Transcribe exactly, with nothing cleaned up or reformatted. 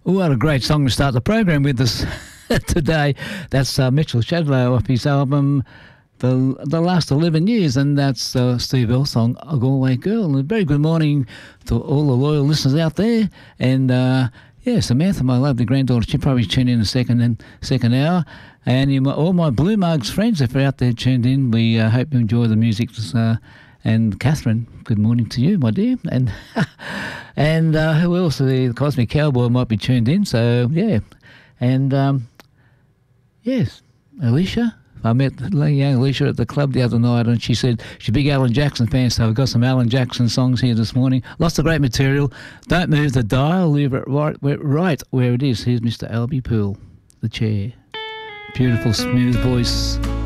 What a great song to start the program with us today. That's uh, Mitchell Shadlow off his album The the Last eleven Years, and that's uh, Steve Earle's song, A Galway Girl. And a very good morning to all the loyal listeners out there. And uh, yeah, Samantha, my lovely granddaughter, she'll probably tune in a second and second hour. And you, all my Blue Mugs friends, if you're out there tuned in, we uh, hope you enjoy the music. Uh, and Catherine, good morning to you, my dear. And and uh, who else? The Cosmic Cowboy might be tuned in. So yeah, and um, yes, Alicia. I met young Alicia at the club the other night, and she said she's a big Alan Jackson fan, so I've got some Alan Jackson songs here this morning. Lots of great material. Don't move the dial, leave it right where, right where it is. Here's Mister Albie Poole, The Chair. Beautiful, smooth voice.